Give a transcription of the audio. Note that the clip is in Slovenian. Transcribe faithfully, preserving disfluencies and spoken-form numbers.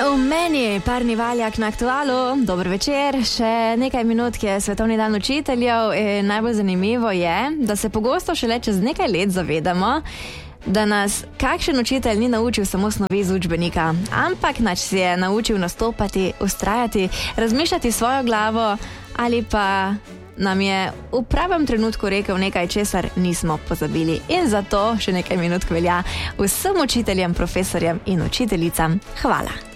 V meni Parni Valjak na Aktualu. Dober večer, še nekaj minut, ki je svetovni dan učiteljev. In najbolj zanimivo je, da se pogosto šele čez nekaj let zavedamo, da nas kakšen učitelj ni naučil samo snovi iz učbenika, ampak nas je naučil nastopati, ustrajati, razmišljati svojo glavo ali pa nam je v pravem trenutku rekel nekaj, česar nismo pozabili. In zato še nekaj minut velja vsem učiteljem, profesorjem in učiteljicam. Hvala.